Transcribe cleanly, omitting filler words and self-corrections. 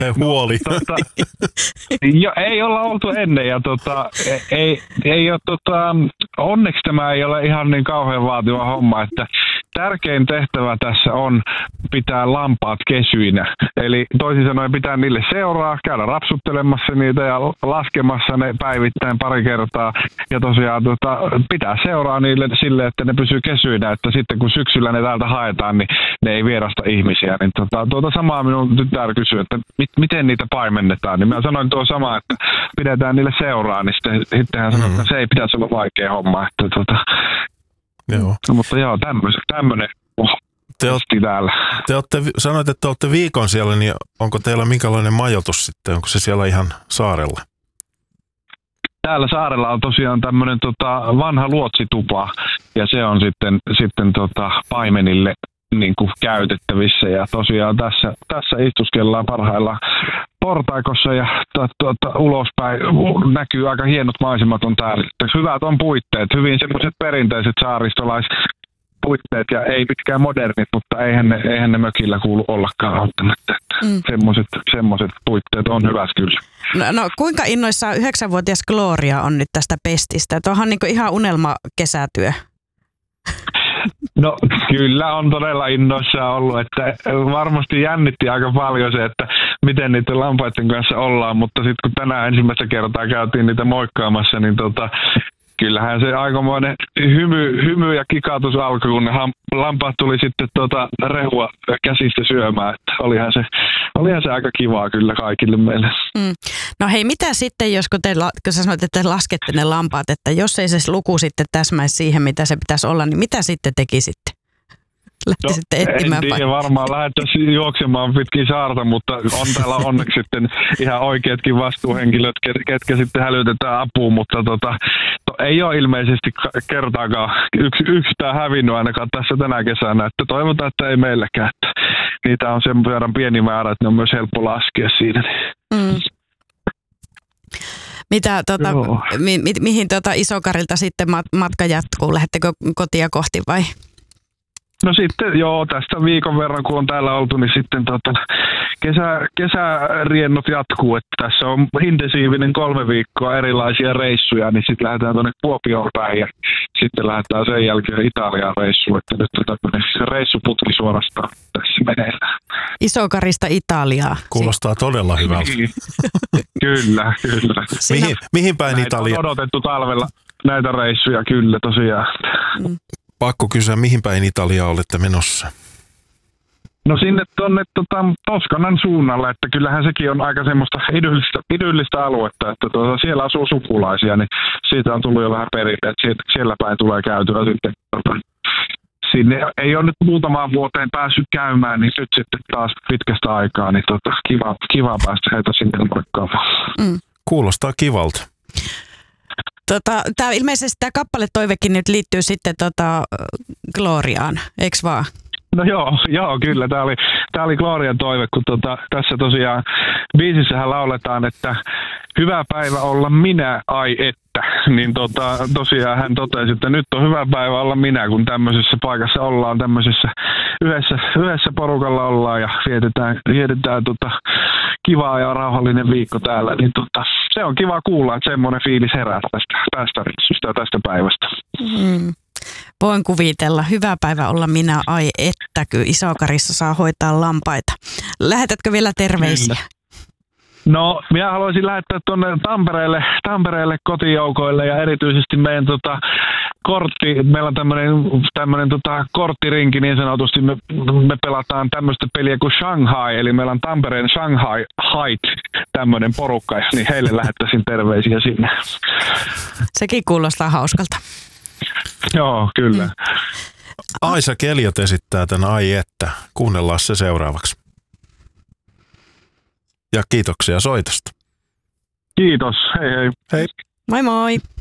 huoli. Ei olla oltu ennen ja ei ole, onneksi tämä ei ole ihan niin kauhean vaativa homma, että tärkein tehtävä tässä on pitää lampaat kesyinä. Eli toisin sanoen pitää niille seuraa, käydä rapsuttelemassa niitä ja laskemassa ne päivittäin pari kertaa. Ja tosiaan pitää seuraa niille sille, että ne pysyy kesyinä, että sitten kun syksyllä ne täältä haetaan, niin ne ei vierasta ihmisiä. Niin samaa minun tytär kysyy, että miten niitä paimennetaan. Niin mä sanoin tuo sama, että pidetään niille seuraa, niin sitten hän sanoi, että se ei pitäisi olla vaikea homma. Että Joo. No, mutta joo, tämmöinen täällä. Sanoit, että olette viikon siellä, niin onko teillä minkälainen majoitus sitten? Onko se siellä ihan saarella? Täällä saarella on tosiaan tämmöinen vanha luotsitupa ja se on sitten paimenille niin kuin käytettävissä ja tosiaan tässä istuskellaan parhaillaan portaikossa ja ulospäin näkyy aika hienot maisemat on täällä. Hyvät on puitteet, hyvin semmoiset perinteiset saaristolaispuitteet ja ei mitkään modernit, mutta eihän ne mökillä kuulu ollakaan välttämättä. Semmoiset puitteet on hyvät kyllä. No kuinka innoissaan 9-vuotias Gloria on nyt tästä pestistä? Tuohan niin kuin ihan unelmakesätyö. No kyllä on todella innoissaan ollut, että varmasti jännitti aika paljon se, että miten niiden lampaiden kanssa ollaan, mutta sitten kun tänään ensimmäistä kertaa käytiin niitä moikkaamassa, niin kyllähän se aikamoinen hymy ja kikautus alkoi, kun ne lampaat tuli sitten rehua käsistä syömään, että olihan se aika kivaa kyllä kaikille meille. No hei, mitä sitten, jos kun sä sanoit, että te laskette ne lampaat, että jos ei se luku sitten täsmäisi siihen, mitä se pitäisi olla, niin mitä sitten tekisitte? Lähtisitte etsimään? En tiedä, varmaan lähdettäisiin juoksemaan pitkin saarta, mutta on täällä onneksi sitten ihan oikeatkin vastuuhenkilöt, ketkä sitten hälytetään apuun, mutta ei ole ilmeisesti kertaakaan yhtään hävinnyt ainakaan tässä tänä kesänä, että toivotaan, että ei meilläkään, että niitä on sen verran pieni määrä, että ne on myös helppo laskea siinä. Mitä, mihin Isokarilta sitten matka jatkuu? Lähdettekö kotia kohti vai? No sitten joo, tästä viikon verran kun on täällä oltu, niin sitten kesäriennot jatkuu, että tässä on intensiivinen 3 viikkoa erilaisia reissuja, niin sitten lähdetään tuonne Kuopioon päin ja sitten lähdetään sen jälkeen Italiaan reissuun, että nyt on tämmöinen reissuputki suorastaan tässä meneillään. Isokarista Italiaa. Kuulostaa todella hyvältä. Kyllä. Mihin päin Italia? On odotettu talvella näitä reissuja, kyllä tosiaan. Pakko kysyä, mihin päin Italiaa olette menossa? No sinne tuonne Toskanan suunnalle, että kyllähän sekin on aika semmoista idyllistä aluetta, että siellä asuu sukulaisia, niin siitä on tullut jo vähän perinteet, että siellä päin tulee käytyä sitten. Sinne ei ole nyt muutamaan vuoteen päässyt käymään, niin nyt sitten taas pitkästä aikaa, niin kiva päästä heitä sinne moikkaamaan. Kuulostaa kivalta. Tämä ilmeisesti tämä kappaletoivekin nyt liittyy sitten Gloriaan, eikö vaan? No joo, kyllä. Tämä oli Glorian toive, kun tässä tosiaan biisissähän lauletaan, että hyvä päivä olla minä, ai että. Niin tosiaan hän totesi, että nyt on hyvä päivä olla minä, kun tämmöisessä paikassa ollaan, tämmöisessä yhdessä porukalla ollaan ja vietetään kivaa ja rauhallinen viikko täällä. Niin se on kiva kuulla, että semmoinen fiilis herää tästä reissusta ja tästä päivästä. Voin kuvitella. Hyvä päivä olla minä, ai että, kyllä Isokarissa saa hoitaa lampaita. Lähetätkö vielä terveisiä? No, minä haluaisin lähettää tuonne Tampereelle kotijoukoille ja erityisesti meidän meillä on tämmöinen korttirinki niin sanotusti, me pelataan tämmöistä peliä kuin Shanghai, eli meillä on Tampereen Shanghai Height tämmöinen porukka, niin heille lähettäisin terveisiä sinne. Sekin kuulostaa hauskalta. Joo, kyllä. Aisa Keliot esittää tämän ai että. Kuunnellaan se seuraavaksi. Ja kiitoksia soitosta. Kiitos, hei hei. Hei. Moi moi.